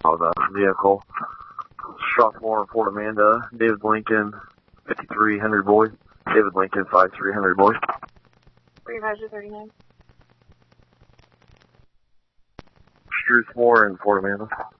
of the vehicle. Strathmore, Fort Amanda, David Lincoln, 5300 boy. David Lincoln, 5300 boy. Revisor 39. Struthmore and Fort Amanda.